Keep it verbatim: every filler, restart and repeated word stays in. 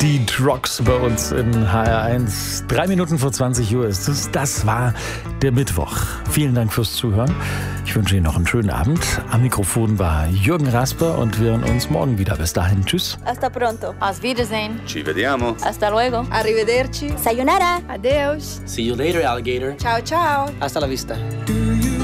Die Trucks bei uns in H R eins. Drei Minuten vor zwanzig Uhr ist es. Das war der Mittwoch. Vielen Dank fürs Zuhören. Ich wünsche Ihnen noch einen schönen Abend. Am Mikrofon war Jürgen Rasper und wir hören uns morgen wieder. Bis dahin, tschüss. Hasta pronto. Auf Wiedersehen. Ci vediamo. Hasta luego. Arrivederci. Sayonara. Adeus. See you later, alligator. Ciao, ciao. Hasta la vista.